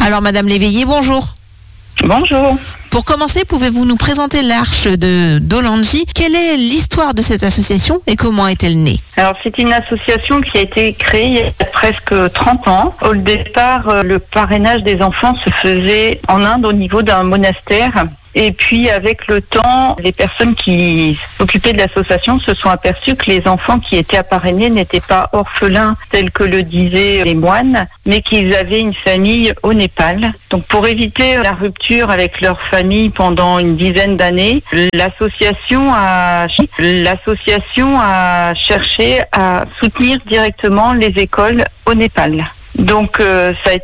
Alors Madame Léveillé, bonjour. Bonjour. Pour commencer, pouvez-vous nous présenter l'Arche de Dolanji? Quelle est l'histoire de cette association et comment est-elle née? Alors, c'est une association qui a été créée il y a presque 30 ans. Au départ, le parrainage des enfants se faisait en Inde au niveau d'un monastère. Et puis, avec le temps, les personnes qui s'occupaient de l'association se sont aperçues que les enfants qui étaient à parrainer n'étaient pas orphelins tels que le disaient les moines, mais qu'ils avaient une famille au Népal. Donc, pour éviter la rupture avec leur famille pendant une dizaine d'années, l'association a cherché à soutenir directement les écoles au Népal. Donc, ça a été